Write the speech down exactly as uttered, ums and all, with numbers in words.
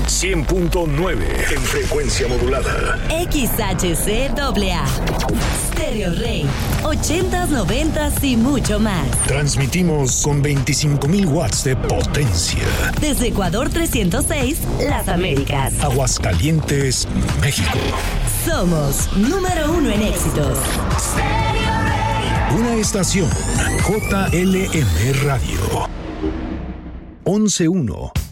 cien punto nueve en frecuencia modulada. X H C A A. Stereo Rey. ochentas, noventas y mucho más. Transmitimos con veinticinco mil watts de potencia. Desde Ecuador trescientos seis, Las Américas. Aguascalientes, México. Somos número uno en éxitos. Stereo Rey. Una estación J L M Radio. once uno.